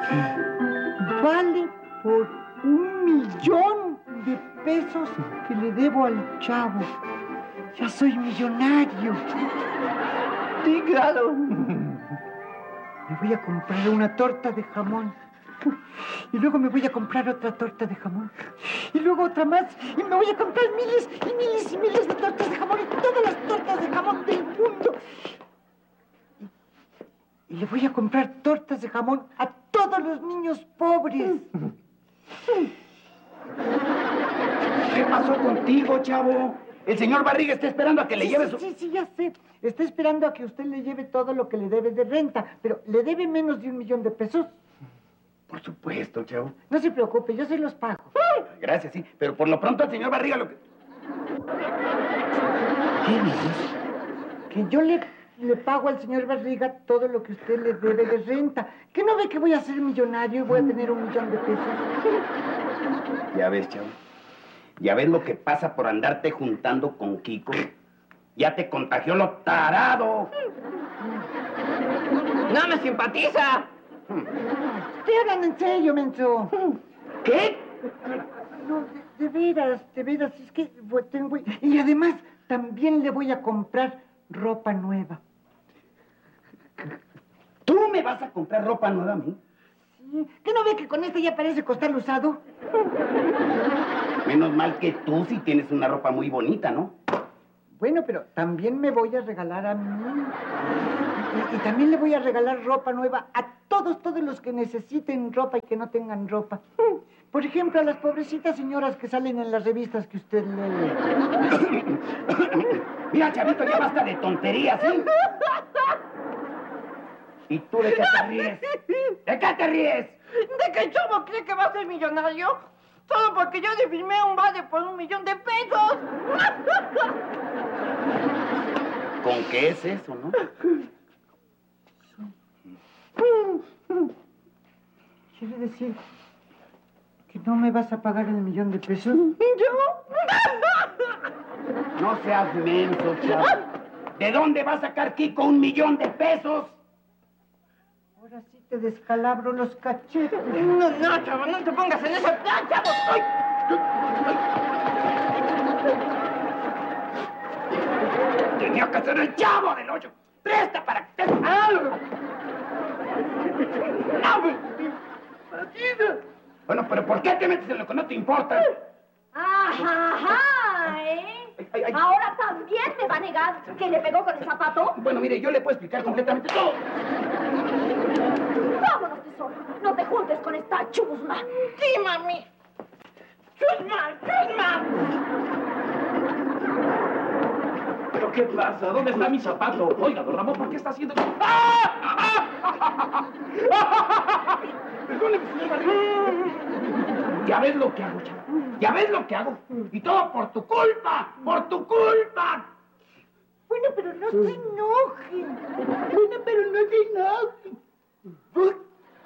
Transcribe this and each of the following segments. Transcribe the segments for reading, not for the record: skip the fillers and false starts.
Vale por 1,000,000 de pesos que le debo al chavo. Ya soy millonario. Dígalo. Me voy a comprar una torta de jamón. Y luego me voy a comprar otra torta de jamón. Y luego otra más. Y me voy a comprar miles y miles y miles de tortas de jamón. Y todas las tortas de jamón del mundo. Y le voy a comprar tortas de jamón a todos los niños pobres. ¿Qué pasó contigo, chavo? El señor Barriga está esperando a que le lleve su... Sí, ya sé. Está esperando a que usted le lleve todo lo que le debe de renta. Pero le debe menos de 1,000,000 de pesos. Por supuesto, chavo. No se preocupe, yo se los pago. Gracias, sí. Pero por lo pronto al señor Barriga lo que... ¿Qué dices? Que yo le pago al señor Barriga todo lo que usted le debe de renta. ¿Que no ve que voy a ser millonario y voy a tener 1,000,000 de pesos? Ya ves, chavo. Ya ves lo que pasa por andarte juntando con Kiko. Ya te contagió lo tarado. ¡No me simpatiza! Estoy hablando en serio, menso. ¿Qué? No, de veras, es que tengo... Y además, también le voy a comprar ropa nueva. ¿Tú me vas a comprar ropa nueva a mí? Sí. ¿Qué no ve que con esta ya parece costal usado? Menos mal que tú sí tienes una ropa muy bonita, ¿no? Bueno, pero también me voy a regalar a mí. Y también le voy a regalar ropa nueva a todos los que necesiten ropa y que no tengan ropa. Por ejemplo, a las pobrecitas señoras que salen en las revistas que usted lee. Mira, chavito, ya basta de tonterías, ¿sí? ¿Y tú de qué te ríes? ¿De qué te ríes? ¿De qué el chavo cree que va a ser millonario? Solo porque yo le firmé un vale por 1,000,000 de pesos. ¿Con qué es eso, no? ¿Quiere decir que no me vas a pagar el 1,000,000 de pesos? ¿Yo? No seas menso, chavo. ¿De dónde va a sacar Kiko 1,000,000 de pesos? Ahora sí te descalabro los cachetes. No, chavo, no te pongas en ese plan, chavo. ¡Ay! Tenía que ser el chavo del hoyo. ¡Presta para que te... Bueno, pero ¿por qué te metes en lo que no te importa? Ajá, ¿eh? Ay. Ahora también me va a negar que le pegó con el zapato. Bueno, mire, yo le puedo explicar completamente todo. Vámonos, tesoro. No te juntes con esta chusma. Sí, mami. ¡Chusma! ¿Pero qué pasa? ¿Dónde está mi zapato? Oiga, don Ramón, ¿por qué está haciendo...? Perdóneme, señor Barriga. Ya ves lo que hago, chavo. Ya ves lo que hago. Y todo por tu culpa. ¡Por tu culpa! Bueno, pero no se enoje. Bueno, pero no se enoje.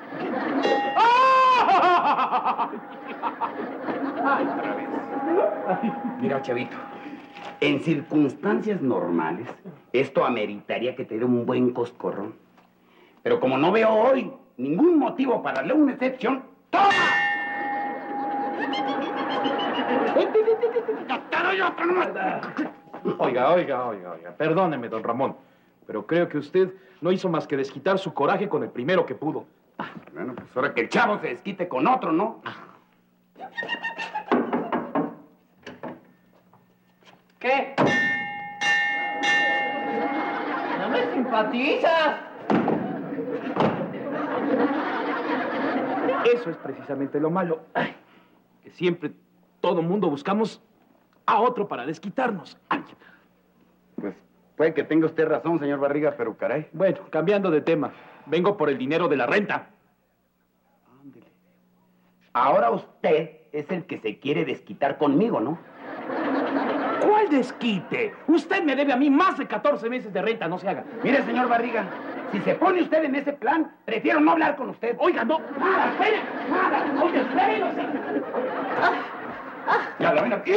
Ay, otra vez. Mira, chavito. En circunstancias normales, esto ameritaría que te dé un buen coscorrón. Pero como no veo hoy ningún motivo para darle una excepción, ¡toma! Oiga. Perdóneme, don Ramón. Pero creo que usted no hizo más que desquitar su coraje con el primero que pudo. Bueno, pues ahora que el chavo se desquite con otro, ¿no? ¿Qué? ¿No me simpatizas? Eso es precisamente lo malo. Ay, que siempre todo mundo buscamos a otro para desquitarnos. Ay. Pues puede que tenga usted razón, señor Barriga, pero caray. Bueno, cambiando de tema. Vengo por el dinero de la renta. Ándele. Ahora usted es el que se quiere desquitar conmigo, ¿no? ¿Cuál desquite? Usted me debe a mí más de 14 meses de renta, no se haga. Mire, señor Barriga, si se pone usted en ese plan, prefiero no hablar con usted. Oiga, no. Nada, espere, nada. Oye, espere, no sé. Ya la ven aquí.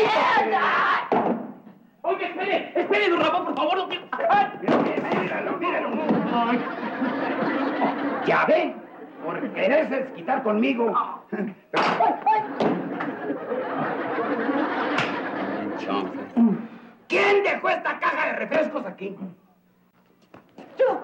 Oiga, espere, don Ramón, por favor. Míralo. Ay. Ya ve, por quererse desquitar conmigo. Entonces, ¿quién dejó esta caja de refrescos aquí? Yo.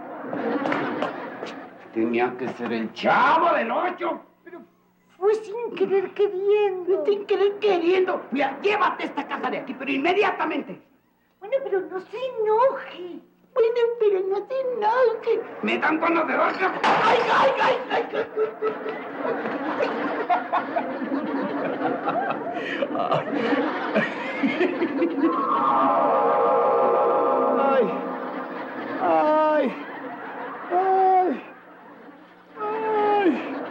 Tenía que ser el Chavo del 8. Pero fue sin querer queriendo. Sin querer queriendo. Mira, llévate esta caja de aquí, pero inmediatamente. Bueno, pero no se enoje. Bueno, pero no te enojes. Me dan ganas de darle. ¡Ay, ay, ay, ay! ¡Ay! ¡Ay! ¡Ay!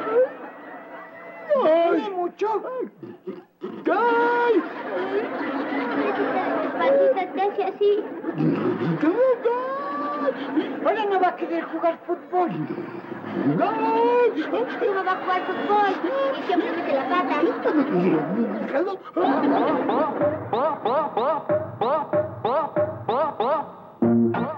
¿Duele mucho? ¡Ay! Patita, te hace así. Ahora no va a querer jugar fútbol. ¿Cómo va a jugar fútbol? Y siempre mete la pata.